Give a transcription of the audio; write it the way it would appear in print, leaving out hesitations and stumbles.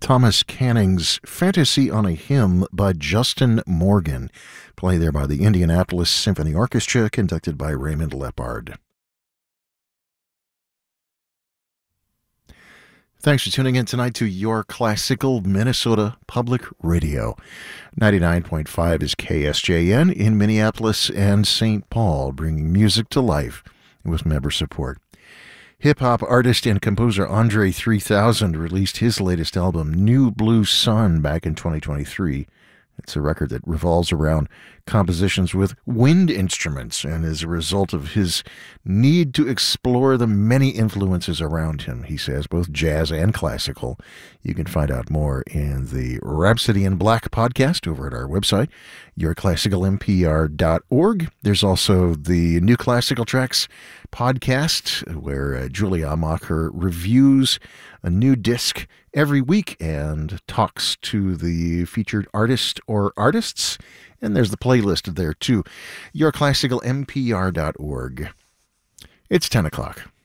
Thomas Canning's Fantasy on a Hymn by Justin Morgan, played there by the Indianapolis Symphony Orchestra, conducted by Raymond Lepard. Thanks for tuning in tonight to Your Classical Minnesota Public Radio. 99.5 is KSJN in Minneapolis and St. Paul, bringing music to life with member support. Hip-hop artist and composer Andre 3000 released his latest album, New Blue Sun, back in 2023. It's a record that revolves around compositions with wind instruments and is a result of his need to explore the many influences around him, he says, both jazz and classical. You can find out more in the Rhapsody in Black podcast over at our website, yourclassicalmpr.org. There's also the New Classical Tracks podcast, where Julia Amacher reviews a new disc every week and talks to the featured artist or artists. And there's the playlist there too. yourclassicalmpr.org. It's 10 o'clock.